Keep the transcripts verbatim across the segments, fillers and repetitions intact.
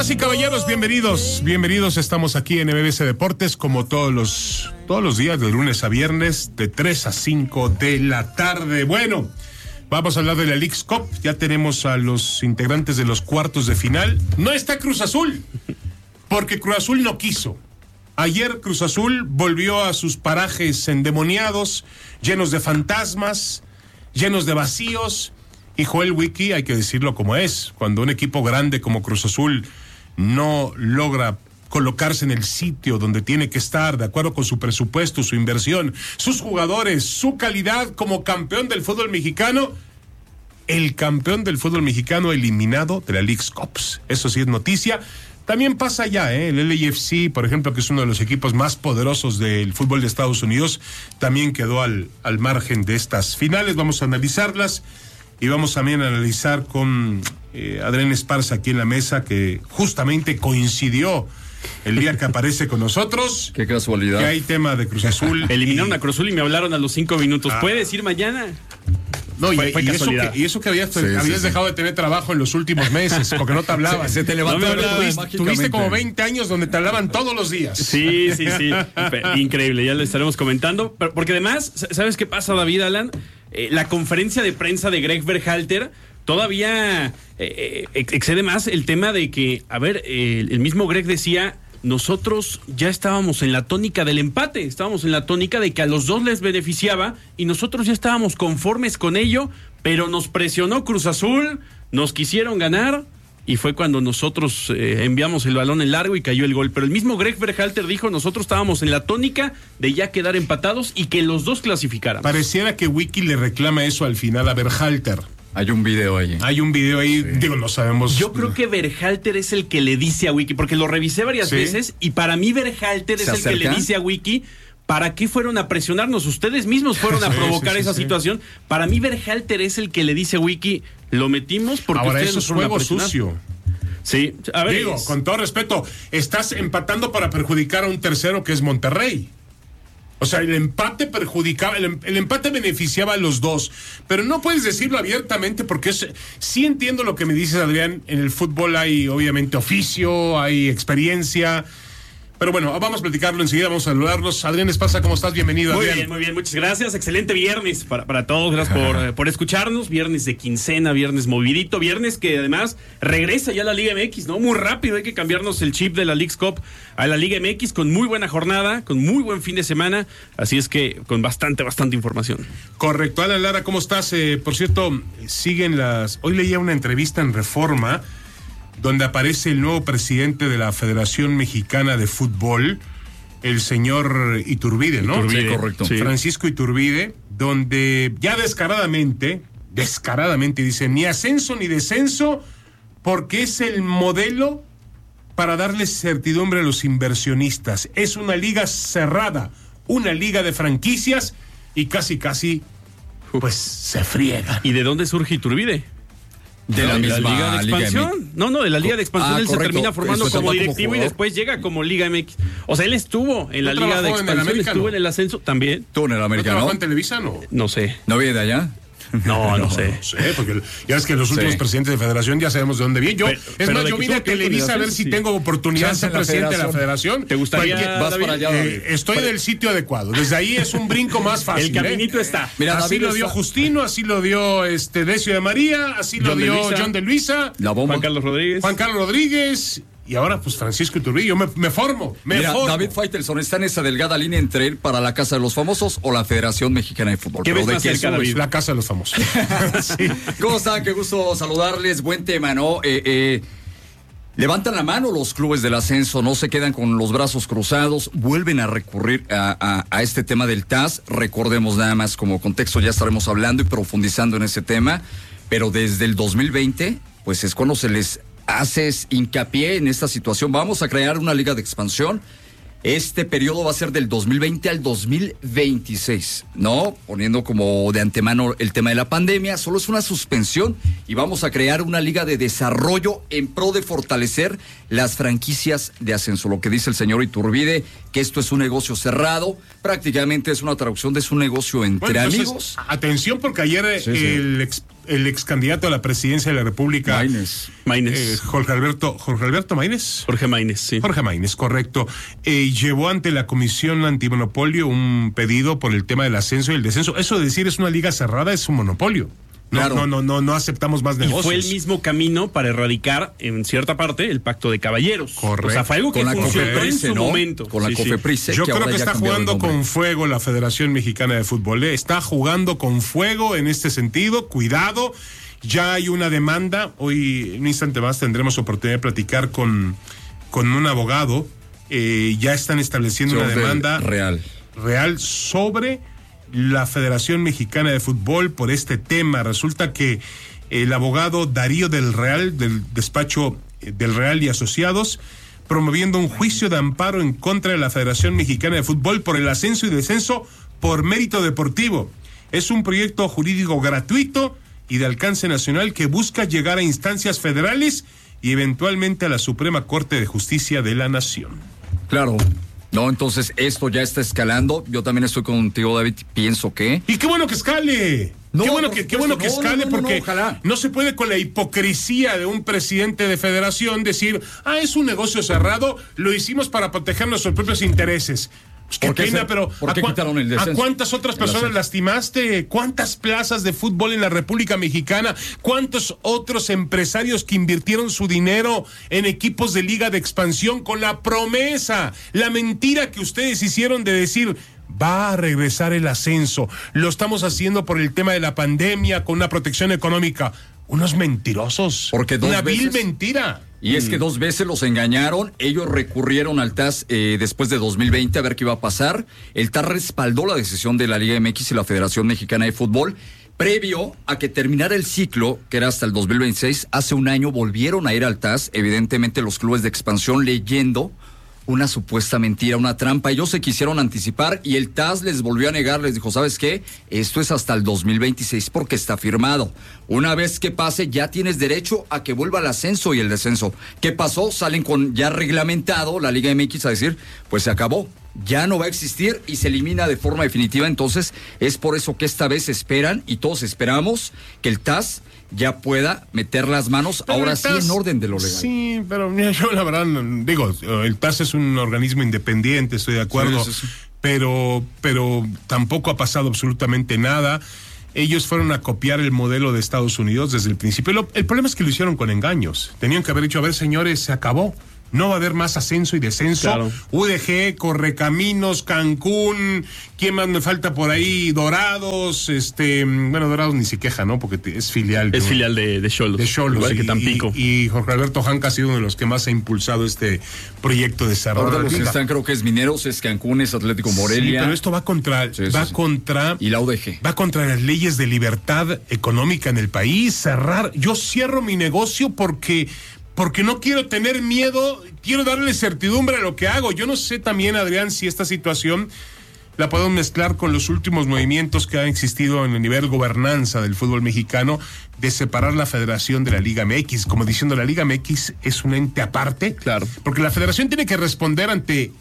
Damas y caballeros, bienvenidos, bienvenidos, estamos aquí en M B C Deportes como todos los, todos los días, de lunes a viernes, de tres a cinco de la tarde. Bueno, vamos a hablar de la Leagues Cup, ya tenemos a los integrantes de los cuartos de final. No está Cruz Azul, porque Cruz Azul no quiso. Ayer Cruz Azul volvió a sus parajes endemoniados, llenos de fantasmas, llenos de vacíos. Y Joel Wiki, hay que decirlo como es, cuando un equipo grande como Cruz Azul no logra colocarse en el sitio donde tiene que estar, de acuerdo con su presupuesto, su inversión, sus jugadores, su calidad como campeón del fútbol mexicano, el campeón del fútbol mexicano eliminado de la Leagues Cups. Eso sí es noticia. También pasa ya, ¿eh? El L A F C, por ejemplo, que es uno de los equipos más poderosos del fútbol de Estados Unidos, también quedó al, al margen de estas finales. Vamos a analizarlas. Y vamos también a analizar con eh, Adrián Esparza aquí en la mesa, que justamente coincidió el día que aparece con nosotros. Qué casualidad. Que hay tema de Cruz Azul. Eliminaron y... a Cruz Azul y me hablaron a los cinco minutos. Ah. ¿Puedes ir mañana? No, y, fue, fue y, eso que, y eso que habías, sí, habías sí, dejado sí. de tener trabajo en los últimos meses, porque no te hablaban. Se, se te levantó. No tuviste, tuviste como veinte años donde te hablaban todos los días. Sí, sí, sí. Increíble, ya lo estaremos comentando. Pero, porque además, ¿sabes qué pasa, David, Alan? Eh, la conferencia de prensa de Greg Berhalter todavía eh, excede más el tema de que, a ver, eh, el mismo Greg decía, nosotros ya estábamos en la tónica del empate, estábamos en la tónica de que a los dos les beneficiaba y nosotros ya estábamos conformes con ello, pero nos presionó Cruz Azul, nos quisieron ganar y fue cuando nosotros eh, enviamos el balón en largo y cayó el gol. Pero el mismo Greg Berhalter dijo, nosotros estábamos en la tónica de ya quedar empatados y que los dos clasificaran. Pareciera que Wiki le reclama eso al final a Berhalter. Hay un video ahí. Hay un video ahí, sí. Digo, no sabemos. Yo creo que Berhalter es el que le dice a Wiki, porque lo revisé varias ¿Sí? veces, y para mí Berhalter es el acerca? que le dice a Wiki, ¿para qué fueron a presionarnos? Ustedes mismos fueron a sí, provocar sí, sí, esa sí. situación. Para mí Berhalter es el que le dice a Wiki, lo metimos porque ahora ustedes eso nos es fueron juego a presionar. sucio. Sí, a ver. Digo, es... con todo respeto, estás empatando para perjudicar a un tercero que es Monterrey. O sea, el empate perjudicaba, el, el empate beneficiaba a los dos, pero no puedes decirlo abiertamente porque es, sí entiendo lo que me dices, Adrián. En el fútbol hay obviamente oficio, hay experiencia. Pero bueno, vamos a platicarlo enseguida, vamos a saludarlos. Adrián Esparza, ¿cómo estás? Bienvenido, Muy Adrián. bien, muy bien, muchas gracias. Excelente viernes para, para todos, gracias por, eh, por escucharnos. Viernes de quincena, viernes movidito, viernes que además regresa ya la Liga M X, ¿no? Muy rápido, hay que cambiarnos el chip de la Leagues Cup a la Liga M X con muy buena jornada, con muy buen fin de semana. Así es que con bastante, bastante información. Correcto. Alan Lara, ¿cómo estás? Eh, por cierto, siguen las... Hoy leía una entrevista en Reforma donde aparece el nuevo presidente de la Federación Mexicana de Fútbol, el señor Iturbide, ¿no? Iturbide, sí, correcto. Sí. Francisco Iturbide, donde ya descaradamente, descaradamente dice, ni ascenso ni descenso, porque es el modelo para darle certidumbre a los inversionistas. Es una liga cerrada, una liga de franquicias, y casi, casi, pues, se friega. ¿Y de dónde surge Iturbide? De la, no, misma de la Liga de Expansión. Liga no, no, de la Liga de Expansión. Ah, él correcto. se termina formando Eso como directivo como y después llega como Liga M X. O sea, él estuvo en la Liga de Expansión, estuvo en el ascenso también. ¿Estuvo en el Americano? ¿No trabajó en Televisa, no? No sé. ¿No viene de allá? No, no, no sé. No sé, porque ya es que los últimos sí. presidentes de federación ya sabemos de dónde viene. Yo, pero, es pero más, yo vine a Televisa a ver si sí. tengo oportunidad de ser presidente de la federación. ¿Te gustaría? Cualquier, vas David, para allá, eh, estoy para... del sitio adecuado. Desde ahí es un brinco más fácil. El caminito ¿eh? está. Mira, así David lo dio está... Justino, así lo dio este Decio de María, así John lo dio de John de Luisa, la bomba. Juan Carlos Rodríguez. Juan Carlos Rodríguez. Y ahora, pues, Francisco Iturbide, yo me, me formo, me Mira, formo. David Faitelson está en esa delgada línea entre él para la Casa de los Famosos o la Federación Mexicana de Fútbol. ¿Qué ves más cerca, David? La Casa de los Famosos. Sí. ¿Cómo están? Qué gusto saludarles. Buen tema, ¿no? Eh, eh, levantan la mano los clubes del ascenso, no se quedan con los brazos cruzados, vuelven a recurrir a, a, a este tema del T A S. Recordemos nada más como contexto, ya estaremos hablando y profundizando en ese tema, pero desde el dos mil veinte, pues es cuando se les haces hincapié en esta situación. Vamos a crear una liga de expansión. Este periodo va a ser del dos mil veinte al dos mil veintiséis, ¿no? Poniendo como de antemano el tema de la pandemia, solo es una suspensión y vamos a crear una liga de desarrollo en pro de fortalecer las franquicias de ascenso. Lo que dice el señor Iturbide, que esto es un negocio cerrado, prácticamente es una traducción de su negocio entre bueno, entonces, amigos. Atención, porque ayer sí, sí. el ex el ex candidato a la presidencia de la República. Maínez. Maínez. Eh, Jorge Alberto, Jorge Alberto Maínez. Jorge Maínez, sí. Jorge Maínez, correcto. Eh, llevó ante la Comisión Antimonopolio un pedido por el tema del ascenso y el descenso. Eso de decir es una liga cerrada es un monopolio. No, Claro. no, no, no, no aceptamos más negocios. Y fue el mismo camino para erradicar, en cierta parte, el pacto de caballeros. Correcto. O sea, fue algo que Con la funcionó en Cofepris, su ¿no? momento. Con la Sí, sí. Cofepris. Yo creo ahora que ya está cambiaron el jugando nombre. con fuego la Federación Mexicana de Fútbol. ¿eh? Está jugando con fuego en este sentido. Cuidado. Ya hay una demanda. Hoy, en un instante más, tendremos oportunidad de platicar con, con un abogado. Eh, ya están estableciendo una Señor del demanda Real. real sobre la Federación Mexicana de Fútbol por este tema. Resulta que el abogado Darío del Real, del despacho del Real y Asociados, promoviendo un juicio de amparo en contra de la Federación Mexicana de Fútbol por el ascenso y descenso por mérito deportivo. Es un proyecto jurídico gratuito y de alcance nacional que busca llegar a instancias federales y eventualmente a la Suprema Corte de Justicia de la Nación. Claro. No, entonces esto ya está escalando. Yo también estoy contigo, David. Pienso que... Y qué bueno que escale. No, qué bueno por que, qué supuesto, bueno que no, escale no, no, no, porque ojalá. no se puede con la hipocresía de un presidente de federación decir, ah, es un negocio cerrado, lo hicimos para proteger nuestros propios intereses. Pues qué ¿Por qué pena, se- pero por ¿a, qué cua- quitaron el ¿a descenso? cuántas otras El personas ascenso. lastimaste? ¿Cuántas plazas de fútbol en la República Mexicana? ¿Cuántos otros empresarios que invirtieron su dinero en equipos de liga de expansión con la promesa, la mentira que ustedes hicieron de decir, va a regresar el ascenso, lo estamos haciendo por el tema de la pandemia, con una protección económica? Unos mentirosos. Porque dos una vil veces- mentira. Y es que dos veces los engañaron, ellos recurrieron al T A S eh, después de dos mil veinte a ver qué iba a pasar. El T A S respaldó la decisión de la Liga M X y la Federación Mexicana de Fútbol. Previo a que terminara el ciclo, que era hasta el dos mil veintiséis, hace un año volvieron a ir al T A S, evidentemente los clubes de expansión leyendo una supuesta mentira, una trampa. Ellos se quisieron anticipar y el T A S les volvió a negar, les dijo, ¿sabes qué? Esto es hasta el dos mil veintiséis porque está firmado. Una vez que pase, ya tienes derecho a que vuelva el ascenso y el descenso. ¿Qué pasó? Salen con ya reglamentado la Liga M X a decir, pues se acabó. Ya no va a existir y se elimina de forma definitiva. Entonces, es por eso que esta vez esperan y todos esperamos que el T A S ya pueda meter las manos, Pero ahora el sí T A S en orden de lo legal. Sí, pero mira, yo la verdad, no- digo, el T A S es un organismo independiente, estoy de acuerdo, Sí, sí, sí. pero pero tampoco ha pasado absolutamente nada. Ellos fueron a copiar el modelo de Estados Unidos desde el principio. Lo- el problema es que lo hicieron con engaños. Tenían que haber dicho, a ver, señores, se acabó. No va a haber más ascenso y descenso. Claro. U D G, Correcaminos, Cancún, ¿quién más me falta por ahí? Dorados, este, bueno, Dorados ni se queja, ¿no? Porque te- es filial. Es ¿no? filial de, de Xolos. de Xolos. Igual que y- Tampico. Y, y Jorge Alberto Hanca ha sido uno de los que más ha impulsado este proyecto de cerrar Ahora la los que liga. están, creo que es Mineros, es Cancún, es Atlético Sí, Morelia. pero esto va contra, Sí, sí, va sí. contra, Y la U D G. va contra las leyes de libertad económica en el país. Cerrar, yo cierro mi negocio porque, porque no quiero tener miedo, quiero darle certidumbre a lo que hago. Yo no sé también, Adrián, si esta situación la podemos mezclar con los últimos movimientos que han existido en el nivel gobernanza del fútbol mexicano de separar la federación de la Liga M X, como diciendo la Liga M X es un ente aparte. Claro. Porque la federación tiene que responder ante,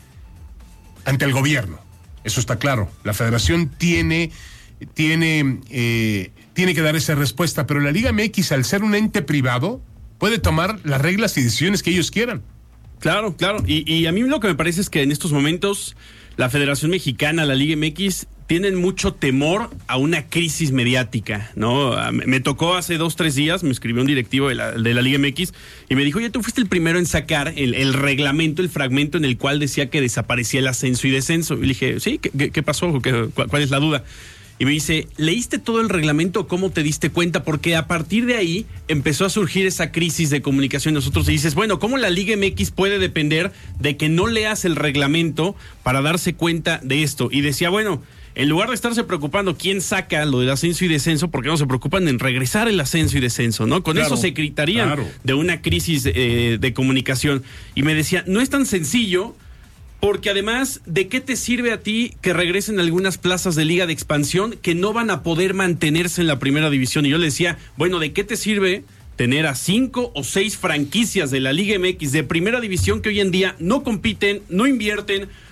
ante el gobierno. Eso está claro. La federación tiene, tiene, eh, tiene que dar esa respuesta, pero la Liga M X, al ser un ente privado, puede tomar las reglas y decisiones que ellos quieran. Claro, claro. Y, y a mí lo que me parece es que en estos momentos la Federación Mexicana, la Liga M X, tienen mucho temor a una crisis mediática, ¿no? A- Me, me tocó hace dos, tres días, me escribió un directivo de la, de la Liga M X y me dijo, oye, tú fuiste el primero en sacar el, el reglamento, el fragmento en el cual decía que desaparecía el ascenso y descenso. Y le dije, sí, ¿qué, qué- qué pasó? ¿Qué- cuál, ¿Cuál es la duda? Y me dice, ¿leíste todo el reglamento? ¿Cómo te diste cuenta? Porque a partir de ahí empezó a surgir esa crisis de comunicación. Nosotros y dices, bueno, ¿cómo la Liga M X puede depender de que no leas el reglamento para darse cuenta de esto? Y decía, bueno, en lugar de estarse preocupando quién saca lo del ascenso y descenso, ¿por qué no se preocupan en regresar el ascenso y descenso? ¿No? Con Claro, eso se quitarían claro. de una crisis eh, de comunicación. Y me decía, no es tan sencillo. Porque además, ¿de qué te sirve a ti que regresen algunas plazas de liga de expansión que no van a poder mantenerse en la primera división? Y yo le decía, bueno, ¿de qué te sirve tener a cinco o seis franquicias de la Liga M X de primera división que hoy en día no compiten, no invierten,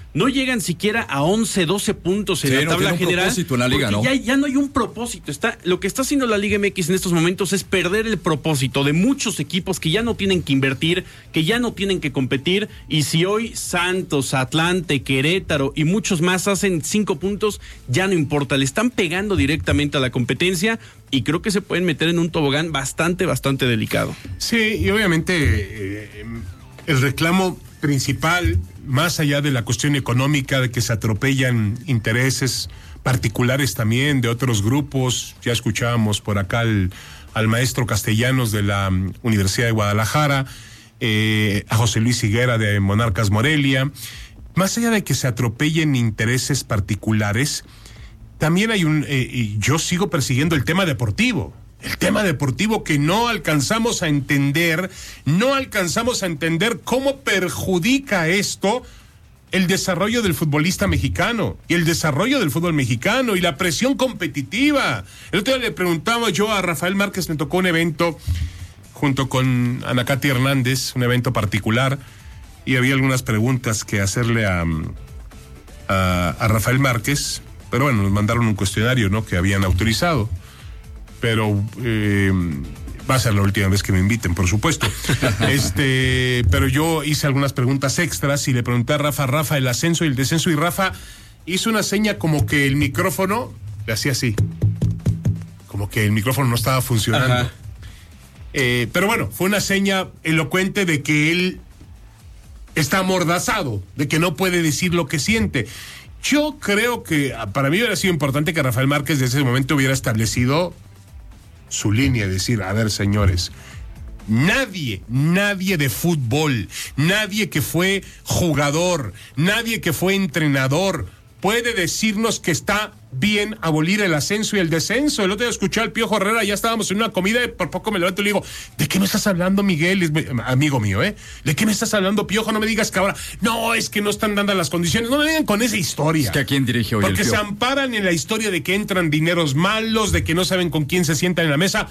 no llegan siquiera a once, doce puntos en sí, la no tabla tiene un general. propósito en la liga, ¿no? Ya, ya no hay un propósito. Está, lo que está haciendo la Liga M X en estos momentos es perder el propósito de muchos equipos que ya no tienen que invertir, que ya no tienen que competir. Y si hoy Santos, Atlante, Querétaro y muchos más hacen cinco puntos, ya no importa. Le están pegando directamente a la competencia y creo que se pueden meter en un tobogán bastante, bastante delicado. Sí, y obviamente eh, el reclamo principal, más allá de la cuestión económica, de que se atropellan intereses particulares también de otros grupos, ya escuchábamos por acá al, al maestro Castellanos de la um, Universidad de Guadalajara, eh, a José Luis Higuera de Monarcas Morelia, más allá de que se atropellen intereses particulares, también hay un, eh, y yo sigo persiguiendo el tema deportivo. El tema deportivo que no alcanzamos a entender, no alcanzamos a entender cómo perjudica esto el desarrollo del futbolista mexicano y el desarrollo del fútbol mexicano y la presión competitiva. El otro día le preguntaba yo a Rafael Márquez, me tocó un evento junto con Ana Katy Hernández, un evento particular, y había algunas preguntas que hacerle a, a, a Rafael Márquez, pero bueno, nos mandaron un cuestionario, ¿no?, que habían autorizado. Pero eh, va a ser la última vez que me inviten, por supuesto. este, pero yo hice algunas preguntas extras y le pregunté a Rafa, Rafa, el ascenso y el descenso, y Rafa hizo una seña como que el micrófono le hacía así, como que el micrófono no estaba funcionando. Eh, pero bueno, fue una seña elocuente de que él está amordazado, de que no puede decir lo que siente. Yo creo que para mí hubiera sido importante que Rafael Márquez desde ese momento hubiera establecido su línea, decir, a ver, señores, nadie, nadie de fútbol, nadie que fue jugador, nadie que fue entrenador puede decirnos que está bien abolir el ascenso y el descenso. El otro día escuché al Piojo Herrera, ya estábamos en una comida y por poco me levanto y le digo, ¿de qué me estás hablando, Miguel? Es amigo mío, ¿eh? ¿De qué me estás hablando, Piojo? No me digas que ahora, no, es que no están dando las condiciones. No me vengan con esa historia. Es que ¿a quién dirige hoy Porque el se Piojo? amparan en la historia de que entran dineros malos, de que no saben con quién se sientan en la mesa.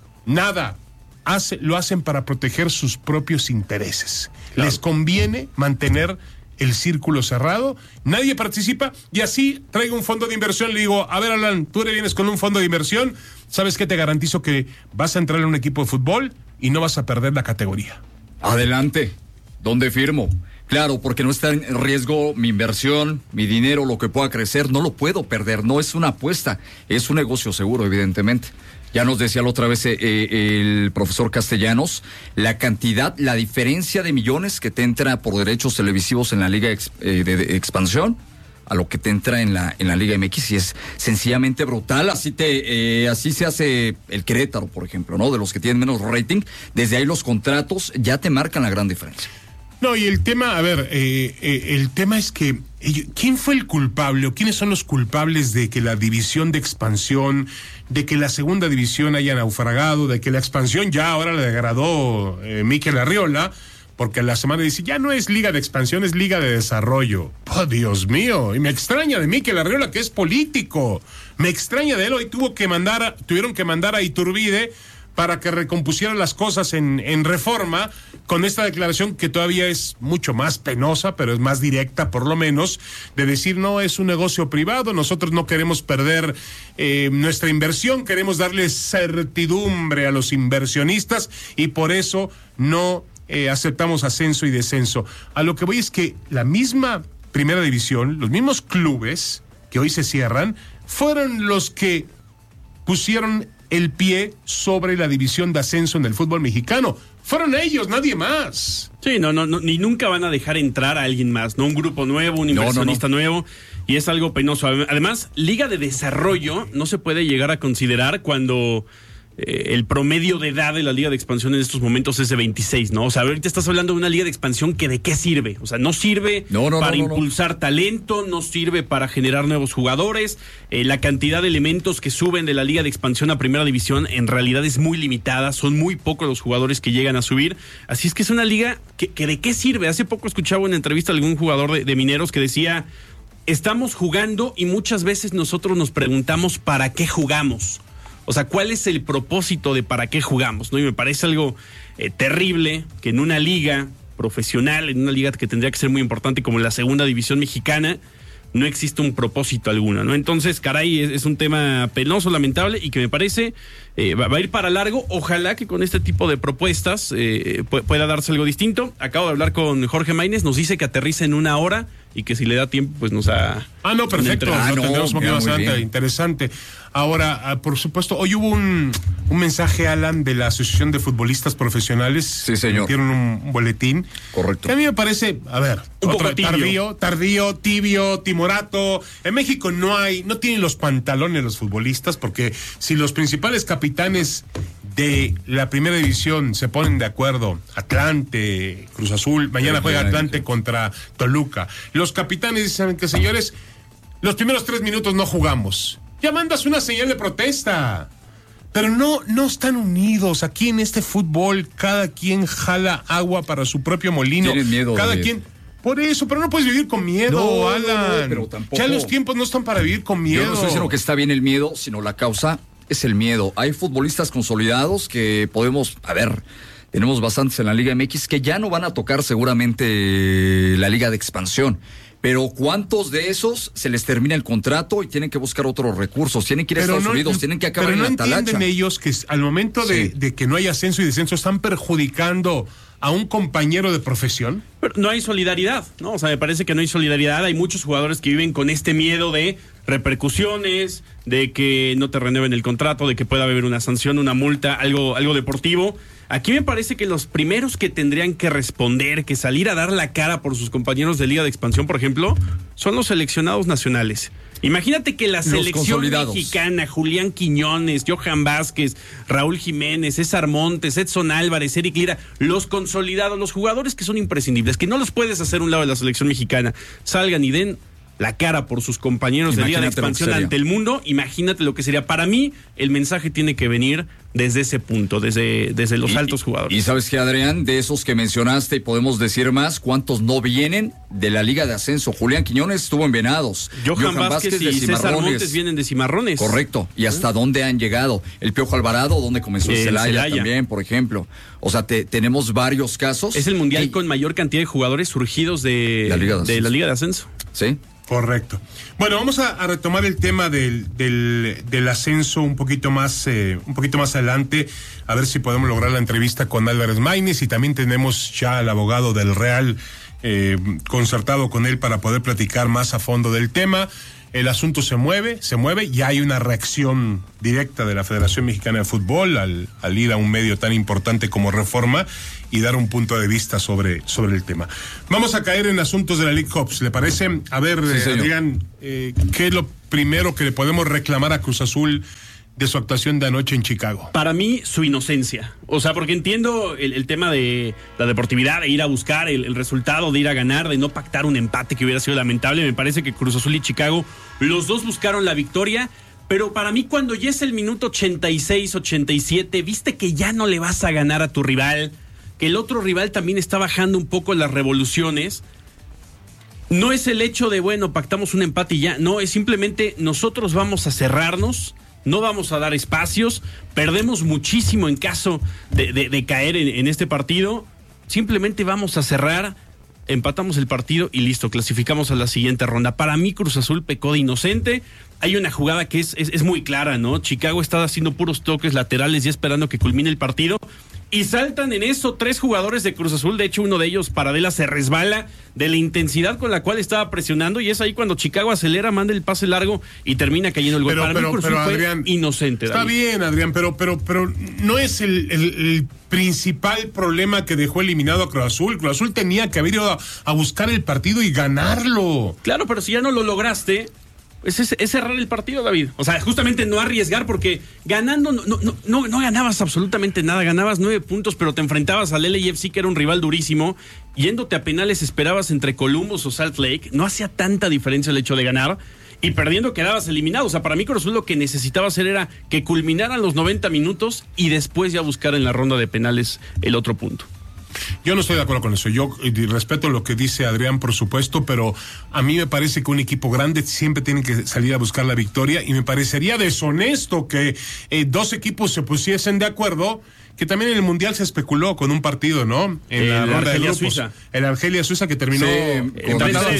Nada. Hace, lo hacen para proteger sus propios intereses. Claro. Les conviene mantener el círculo cerrado, nadie participa, y así traigo un fondo de inversión, le digo, a ver, Alan, tú vienes con un fondo de inversión, ¿sabes qué? Te garantizo que vas a entrar en un equipo de fútbol y no vas a perder la categoría. Adelante, ¿dónde firmo? Claro, porque no está en riesgo mi inversión, mi dinero, lo que pueda crecer, no lo puedo perder, no es una apuesta, es un negocio seguro, evidentemente. Ya nos decía la otra vez eh, el profesor Castellanos, la cantidad, la diferencia de millones que te entra por derechos televisivos en la Liga ex, eh, de, de Expansión a lo que te entra en la en la Liga M X, y es sencillamente brutal. Así te eh, así se hace el Querétaro, por ejemplo, ¿no? De los que tienen menos rating, desde ahí los contratos ya te marcan la gran diferencia. No, y el tema, a ver, eh, eh, el tema es que, eh, ¿quién fue el culpable o quiénes son los culpables de que la división de expansión, de que la segunda división haya naufragado, de que la expansión ya ahora le agradó eh, Mikel Arriola, porque la semana dice, ya no es liga de expansión, es liga de desarrollo? ¡Oh, Dios mío! Y me extraña de Mikel Arriola, que es político. Me extraña de él, hoy tuvo que mandar, tuvieron que mandar a Iturbide para que recompusiera las cosas en, en Reforma, con esta declaración que todavía es mucho más penosa, pero es más directa por lo menos, de decir, no, es un negocio privado, nosotros no queremos perder eh, nuestra inversión, queremos darle certidumbre a los inversionistas y por eso no eh, aceptamos ascenso y descenso. A lo que voy es que la misma Primera División, los mismos clubes que hoy se cierran, fueron los que pusieron el pie sobre la división de ascenso en el fútbol mexicano. Fueron ellos, nadie más. Sí, no, no, no, ni nunca van a dejar entrar a alguien más, ¿no? Un grupo nuevo, un inversionista no, no, no. nuevo, y es algo penoso. Además, Liga de Desarrollo no se puede llegar a considerar cuando eh, el promedio de edad de la Liga de Expansión en estos momentos es de veintiséis, ¿no? O sea, ahorita estás hablando de una Liga de Expansión que ¿de qué sirve? O sea, no sirve no, no, para no, no, impulsar no. talento, no sirve para generar nuevos jugadores. Eh, la cantidad de elementos que suben de la Liga de Expansión a Primera División en realidad es muy limitada, son muy pocos los jugadores que llegan a subir. Así es que es una liga que, que ¿de qué sirve? Hace poco escuchaba una entrevista a algún jugador de, de Mineros que decía, estamos jugando y muchas veces nosotros nos preguntamos ¿para qué jugamos? O sea, ¿cuál es el propósito de para qué jugamos? ¿No? Y me parece algo eh, terrible que en una liga profesional, en una liga que tendría que ser muy importante como la segunda división mexicana, no existe un propósito alguno, ¿no? Entonces, caray, es, es un tema penoso, lamentable, y que me parece eh, va, va a ir para largo. Ojalá que con este tipo de propuestas eh, pu- pueda darse algo distinto. Acabo de hablar con Jorge Maínez, nos dice que aterriza en una hora y que si le da tiempo, pues nos ha... Ah, no, perfecto, Ah, lo no, tendremos un poquito mira, más muy adelante, bien. interesante. Ahora, ah, por supuesto, hoy hubo un, un mensaje, Alan, de la Asociación de Futbolistas Profesionales. Sí, señor. Metieron un, un boletín. Correcto. Que a mí me parece, a ver, Un otro poco tibio. tardío, tardío, tibio, timorato. En México no hay, no tienen los pantalones los futbolistas, porque si los principales capitanes de la primera división se ponen de acuerdo, Atlante, Cruz Azul, mañana juega Atlante contra Toluca. Los capitanes dicen que, señores, los primeros tres minutos no jugamos. Ya mandas una señal de protesta. Pero no, no están unidos. Aquí en este fútbol, cada quien jala agua para su propio molino. Tienen miedo, Cada David. quien. Por eso, pero no puedes vivir con miedo, No, Alan. no, no, pero tampoco- Ya los tiempos no están para vivir con miedo. Yo no estoy diciendo que está bien el miedo, sino la causa es el miedo. Hay futbolistas consolidados que podemos, a ver, tenemos bastantes en la Liga M X que ya no van a tocar seguramente la Liga de Expansión. Pero ¿cuántos de esos se les termina el contrato y tienen que buscar otros recursos? Tienen que ir a Estados Unidos, tienen que acabar pero en no la talacha. entienden ellos que al momento de, Sí. de que no hay ascenso y descenso están perjudicando a un compañero de profesión. Pero no hay solidaridad, ¿no? O sea, me parece que no hay solidaridad. Hay muchos jugadores que viven con este miedo de repercusiones, de que no te renueven el contrato, de que pueda haber una sanción, una multa, algo, algo deportivo. Aquí me parece que los primeros que tendrían que responder, que salir a dar la cara por sus compañeros de Liga de Expansión, por ejemplo, son los seleccionados nacionales. Imagínate que la Los selección consolidados. mexicana, Julián Quiñones, Johan Vázquez, Raúl Jiménez, César Montes, Edson Álvarez, Eric Lira, los consolidados, los jugadores que son imprescindibles, que no los puedes hacer a un lado de la selección mexicana, salgan y den la cara por sus compañeros de Liga de Imagínate lo que Expansión sería. ante el mundo. Imagínate lo que sería. Para mí, el mensaje tiene que venir desde ese punto, desde, desde los Y- altos jugadores. Y sabes que, Adrián, de esos que mencionaste, y podemos decir más, ¿cuántos no vienen de la Liga de Ascenso? Julián Quiñones estuvo en Venados. Johan, Vázquez, de y César Cimarrones. Montes vienen de Cimarrones. Correcto. ¿Y hasta dónde han llegado? El Piojo Alvarado, ¿dónde comenzó? En En Celaya Celaya. también, por ejemplo. O sea, te- tenemos varios casos. Es el mundial Y- con mayor cantidad de jugadores surgidos de, La Liga de de Ascenso. la Liga de Ascenso. Sí. Correcto. Bueno, vamos a, a retomar el tema del, del, del ascenso un poquito más, eh, un poquito más adelante, a ver si podemos lograr la entrevista con Álvarez Maínez, y también tenemos ya al abogado del Real eh, concertado con él para poder platicar más a fondo del tema. El asunto se mueve, se mueve, y hay una reacción directa de la Federación Mexicana de Fútbol al, al ir a un medio tan importante como Reforma y dar un punto de vista sobre, sobre el tema. Vamos a caer en asuntos de la League Cups, ¿le parece? A ver, Sí, eh, señor. Adrián, eh, ¿qué es lo primero que le podemos reclamar a Cruz Azul de su actuación de anoche en Chicago? Para mí, su inocencia. O sea, porque entiendo el, el tema de la deportividad, de ir a buscar el, el resultado, de ir a ganar, de no pactar un empate que hubiera sido lamentable. Me parece que Cruz Azul y Chicago, los dos buscaron la victoria. Pero para mí, cuando ya es el minuto ochenta y seis, ochenta y siete, viste que ya no le vas a ganar a tu rival, que el otro rival también está bajando un poco las revoluciones. No es el hecho de, bueno, pactamos un empate y ya. No, es simplemente nosotros vamos a cerrarnos, no vamos a dar espacios, perdemos muchísimo en caso de, de, de caer en, en este partido. Simplemente vamos a cerrar, empatamos el partido y listo, clasificamos a la siguiente ronda. Para mí, Cruz Azul pecó de inocente. Hay una jugada que es, es, es muy clara, ¿no? Chicago está haciendo puros toques laterales ya esperando que culmine el partido. Y saltan en eso tres jugadores de Cruz Azul. De hecho, uno de ellos, Paradela, se resbala de la intensidad con la cual estaba presionando. Y es ahí cuando Chicago acelera, manda el pase largo y termina cayendo el gol. Pero, Para pero, mí, Cruz pero, Azul fue Adrián, inocente. Está David. bien, Adrián, pero, pero, pero no es el, el, el principal problema que dejó eliminado a Cruz Azul. Cruz Azul tenía que haber ido a, a buscar el partido y ganarlo. Claro, pero si ya no lo lograste, es, es, es cerrar el partido, David. O sea, justamente no arriesgar, porque ganando no, no, no, no, no ganabas absolutamente nada. Ganabas nueve puntos, pero te enfrentabas al L A F C, que era un rival durísimo. Yéndote a penales esperabas entre Columbus o Salt Lake. No hacía tanta diferencia el hecho de ganar. Y perdiendo quedabas eliminado. O sea, para mí Cruz Azul lo que necesitaba hacer era que culminaran los noventa minutos y después ya buscar en la ronda de penales el otro punto. Yo no estoy de acuerdo con eso. Yo eh, respeto lo que dice Adrián, por supuesto, pero a mí me parece que un equipo grande siempre tiene que salir a buscar la victoria y me parecería deshonesto que eh, dos equipos se pusiesen de acuerdo, que también en el Mundial se especuló con un partido, ¿no? En el la ronda de grupos. Argelia-Suiza. El Argelia-Suiza que terminó Sí, con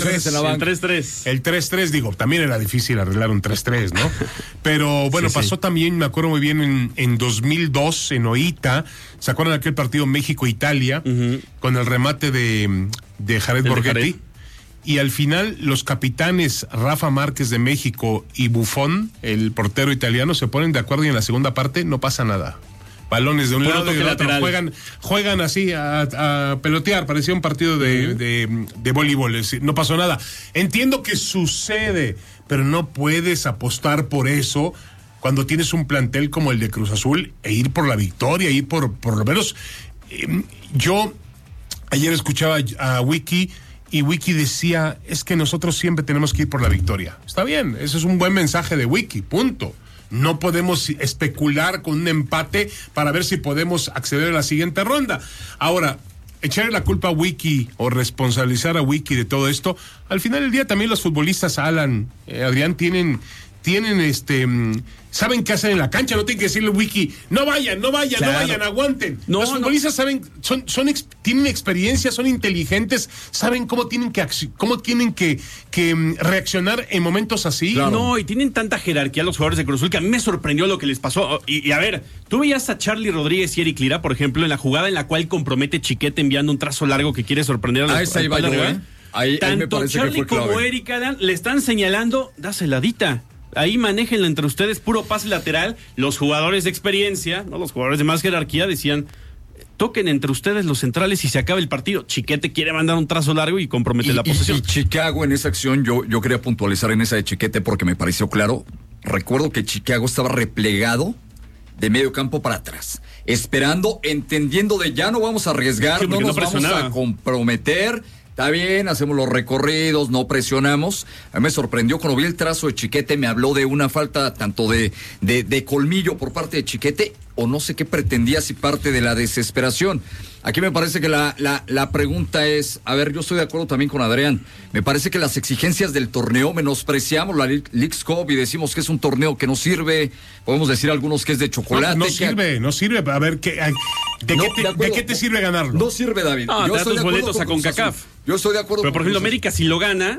el tres tres. El tres tres, digo, también era difícil arreglar un tres tres, ¿no? Pero bueno, Sí, pasó sí. también, me acuerdo muy bien, en, en dos mil dos, en Oita. ¿Se acuerdan de aquel partido México-Italia? Ujú. Con el remate de, de Jared El de Borghetti. Jared. Y al final, los capitanes Rafa Márquez de México y Buffon, el portero italiano, se ponen de acuerdo y en la segunda parte no pasa nada. Balones de un Puro lado y toque del otro. lateral. Juegan, juegan así a, a pelotear. Parecía un partido de, Uh-huh. de, de voleibol. Es decir, no pasó nada. Entiendo que sucede, pero no puedes apostar por eso cuando tienes un plantel como el de Cruz Azul e ir por la victoria, ir por, por lo menos. Eh, yo ayer escuchaba a Wiki y Wiki decía, es que nosotros siempre tenemos que ir por la victoria. Está bien, ese es un buen mensaje de Wiki, punto. No podemos especular con un empate para ver si podemos acceder a la siguiente ronda. Ahora, echarle la culpa a Wiki o responsabilizar a Wiki de todo esto, al final del día también los futbolistas, Alan, eh, Adrián, tienen, tienen este, mm, saben qué hacer en la cancha, no tienen que decirle a Wiki, no vayan, no vayan, Claro. no vayan, aguanten. No, los no. futbolistas saben, son, son ex- tienen experiencia, son inteligentes, saben cómo tienen que acci- cómo tienen que, que mm, reaccionar en momentos así. Claro. No, y tienen tanta jerarquía los jugadores de Cruz Azul que a mí me sorprendió lo que les pasó. Y, y a ver, tú veías a Charlie Rodríguez y Eric Lira, por ejemplo, en la jugada en la cual compromete Chiquete enviando un trazo largo que quiere sorprender a los A esa iba yo, ¿eh? Ahí, ahí Tanto me parece Charlie que fue como clave. Eric Alan le están señalando, dáseladita. Ahí manéjenlo entre ustedes, puro pase lateral. Los jugadores de experiencia, no los jugadores de más jerarquía, decían, toquen entre ustedes los centrales y se acaba el partido. Chiquete quiere mandar un trazo largo y compromete Y, la y- posesión. y Chicago en esa acción, yo, yo quería puntualizar en esa de Chiquete porque me pareció claro. Recuerdo que Chicago estaba replegado de medio campo para atrás, esperando, entendiendo de ya no vamos a arriesgar, Sí, no porque nos no vamos presionaba. a comprometer. Está bien, hacemos los recorridos, no presionamos. A mí me sorprendió cuando vi el trazo de Chiquete, me habló de una falta tanto de, de, de colmillo por parte de Chiquete, o no sé qué pretendía, si parte de la desesperación. Aquí me parece que la, la, la pregunta es, a ver, yo estoy de acuerdo también con Adrián, me parece que las exigencias del torneo, menospreciamos la Leagues Cup y decimos que es un torneo que no sirve, podemos decir algunos que es de chocolate. No, no que- sirve, no sirve. A ver, ¿qué, ay, ¿de, No, qué te, de acuerdo. de qué te sirve ganarlo? No sirve, David. No, te da estoy tus de acuerdo boletos con a Cruz CONCACAF. Azul. Yo estoy de acuerdo Pero con por ejemplo, Cruz Azul. América, si lo gana,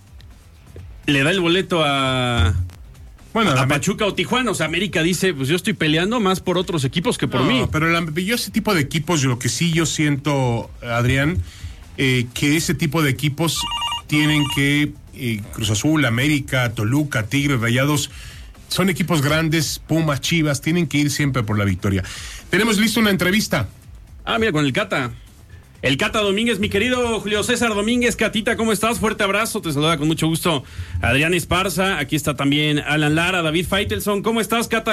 le da el boleto a, Bueno, a la- Pachuca o Tijuana. O sea, América dice, pues yo estoy peleando más por otros equipos que por no, mí. pero la- yo ese tipo de equipos, yo lo que sí yo siento, Adrián, eh, que ese tipo de equipos tienen que, eh, Cruz Azul, América, Toluca, Tigres, Rayados, son equipos grandes, Pumas, Chivas, tienen que ir siempre por la victoria. Tenemos listo una entrevista. Ah, mira, con el Cata. El Cata Domínguez, mi querido Julio César Domínguez. Catita, ¿cómo estás? Fuerte abrazo, te saluda con mucho gusto Adrián Esparza. Aquí está también Alan Lara, David Faitelson. ¿Cómo estás, Cata?